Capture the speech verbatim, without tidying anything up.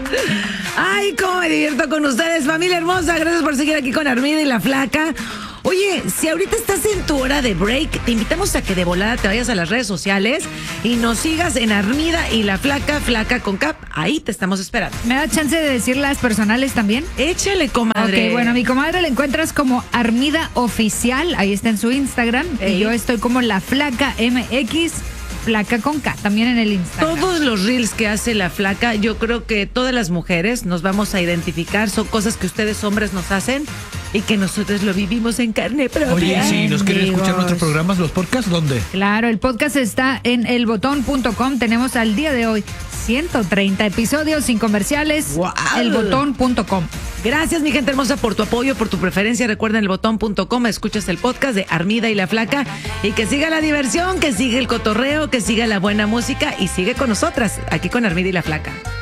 Ay, cómo me divierto con ustedes, familia hermosa. Gracias por seguir aquí con Armida y la Flaca. Oye, si ahorita estás en tu hora de break, te invitamos a que de volada te vayas a las redes sociales y nos sigas en Armida y la Flaca, Flaca con Cap. Ahí te estamos esperando. ¿Me da chance de decir las personales también? Échale, comadre. Ok, bueno, a mi comadre la encuentras como Armida Oficial, ahí está en su Instagram. Ey. Y yo estoy como la Flaca M X, Flaca con K, también en el Instagram. Todos los reels que hace la Flaca, yo creo que todas las mujeres nos vamos a identificar. Son cosas que ustedes hombres nos hacen y que nosotros lo vivimos en carne propia. Oye, y si nos quieren amigos. escuchar nuestros programas, los podcasts, ¿dónde? Claro, el podcast está en el botón punto com. Tenemos al día de hoy ciento treinta episodios sin comerciales. ¡Guau! el botón punto com. Gracias, mi gente hermosa, por tu apoyo, por tu preferencia. Recuerden el botón punto com, escuchas el podcast de Armida y la Flaca. Y que siga la diversión, que siga el cotorreo, que siga la buena música y sigue con nosotras, aquí con Armida y la Flaca.